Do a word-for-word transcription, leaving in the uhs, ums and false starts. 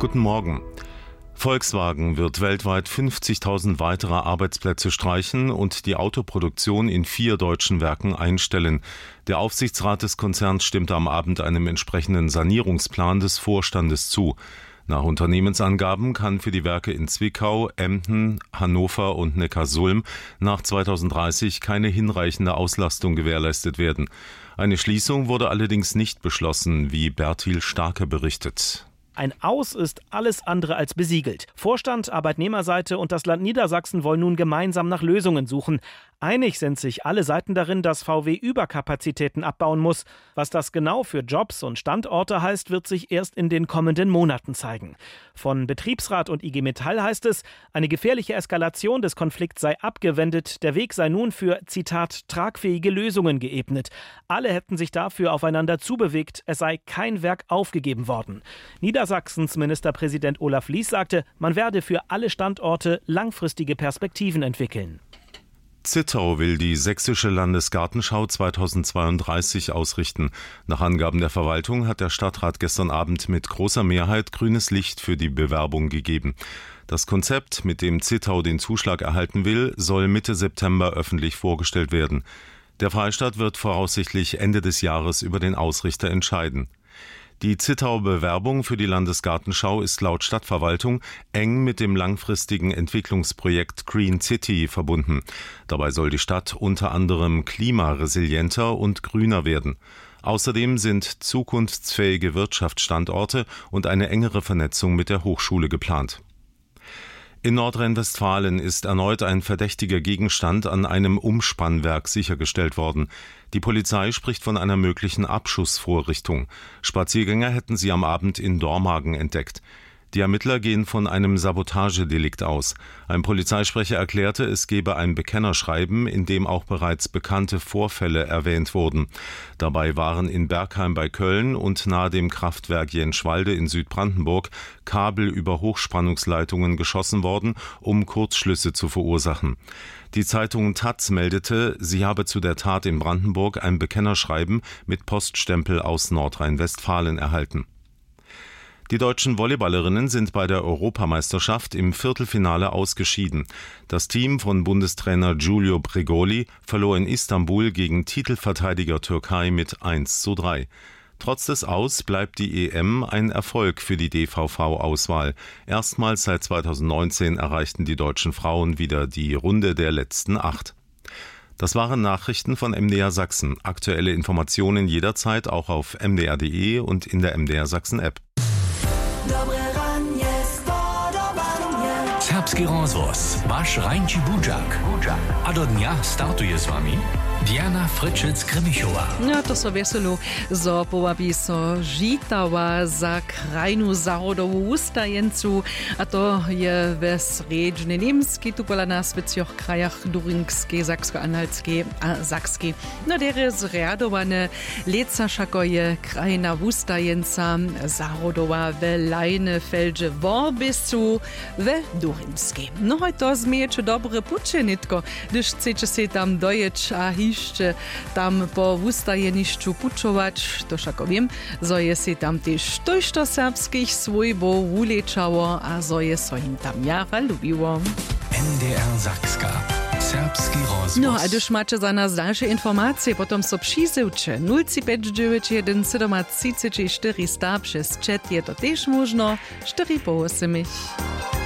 Guten Morgen. Volkswagen wird weltweit fünfzigtausend weitere Arbeitsplätze streichen und die Autoproduktion in vier deutschen Werken einstellen. Der Aufsichtsrat des Konzerns stimmte am Abend einem entsprechenden Sanierungsplan des Vorstandes zu. Nach Unternehmensangaben kann für die Werke in Zwickau, Emden, Hannover und Neckarsulm nach zweitausenddreißig keine hinreichende Auslastung gewährleistet werden. Eine Schließung wurde allerdings nicht beschlossen, wie Bertil Starke berichtet. Ein Aus ist alles andere als besiegelt. Vorstand, Arbeitnehmerseite und das Land Niedersachsen wollen nun gemeinsam nach Lösungen suchen. Einig sind sich alle Seiten darin, dass V W Überkapazitäten abbauen muss. Was das genau für Jobs und Standorte heißt, wird sich erst in den kommenden Monaten zeigen. Von Betriebsrat und I G Metall heißt es, eine gefährliche Eskalation des Konflikts sei abgewendet. Der Weg sei nun für, Zitat, tragfähige Lösungen geebnet. Alle hätten sich dafür aufeinander zubewegt. Es sei kein Werk aufgegeben worden. Niedersachsens Ministerpräsident Olaf Lies sagte, man werde für alle Standorte langfristige Perspektiven entwickeln. Zittau will die Sächsische Landesgartenschau zweitausendzweiunddreißig ausrichten. Nach Angaben der Verwaltung hat der Stadtrat gestern Abend mit großer Mehrheit grünes Licht für die Bewerbung gegeben. Das Konzept, mit dem Zittau den Zuschlag erhalten will, soll Mitte September öffentlich vorgestellt werden. Der Freistaat wird voraussichtlich Ende des Jahres über den Ausrichter entscheiden. Die Zittau-Bewerbung für die Landesgartenschau ist laut Stadtverwaltung eng mit dem langfristigen Entwicklungsprojekt Green City verbunden. Dabei soll die Stadt unter anderem klimaresilienter und grüner werden. Außerdem sind zukunftsfähige Wirtschaftsstandorte und eine engere Vernetzung mit der Hochschule geplant. In Nordrhein-Westfalen ist erneut ein verdächtiger Gegenstand an einem Umspannwerk sichergestellt worden. Die Polizei spricht von einer möglichen Abschussvorrichtung. Spaziergänger hätten sie am Abend in Dormagen entdeckt. Die Ermittler gehen von einem Sabotagedelikt aus. Ein Polizeisprecher erklärte, es gebe ein Bekennerschreiben, in dem auch bereits bekannte Vorfälle erwähnt wurden. Dabei waren in Bergheim bei Köln und nahe dem Kraftwerk Jenschwalde in Südbrandenburg Kabel über Hochspannungsleitungen geschossen worden, um Kurzschlüsse zu verursachen. Die Zeitung Taz meldete, sie habe zu der Tat in Brandenburg ein Bekennerschreiben mit Poststempel aus Nordrhein-Westfalen erhalten. Die deutschen Volleyballerinnen sind bei der Europameisterschaft im Viertelfinale ausgeschieden. Das Team von Bundestrainer Giulio Pregoli verlor in Istanbul gegen Titelverteidiger Türkei mit eins zu drei. Trotz des Aus bleibt die E M ein Erfolg für die D V V-Auswahl. Erstmals seit zweitausendneunzehn erreichten die deutschen Frauen wieder die Runde der letzten acht. Das waren Nachrichten von M D R Sachsen. Aktuelle Informationen jederzeit auch auf m d r punkt d e und in der M D R Sachsen-App. Serbski rozvoz, vaš Rajnči Budžak. A do dňa startuje s vami Diana Frčec-Kremišová. No to so veselo zopovabi so žitava za krajnú zárodovú ustajencu, a to je ve sredžnej Nemsky, tu pola na svecioch krajach Duringskej, Saksko-Anhaltskej a Sakskej. No dere zriadowane leca šako je krajina ustajenca zárodova ve Leinefeldže Vorbisu ve Duringskej. No hoj to zmieče dobre pučenitko, když chcete si tam doječ a jeszcze tam po ustajenišću pučować, to šako wiem, zo je si tam też tojšto serbskich swojbov ulečało, a zo je so im tam jara lubiło. M D R Sakska. Serbski rozvoz. No, a když macie za nas dalsze informacje, potom so přizywcze nula pięć dziewięć jeden siedem trzy cztery cztery sta przez chat je to też można, cztery po osiem.